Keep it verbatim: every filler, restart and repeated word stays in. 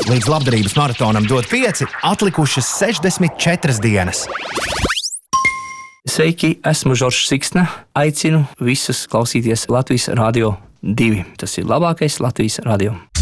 Līdz labdarības maratonam dod pieci, atlikušas sešdesmit četras dienas. Sveiki, esmu Žoržs Siksna. Aicinu visus klausīties Latvijas Radio divi. Tas ir labākais Latvijas radio.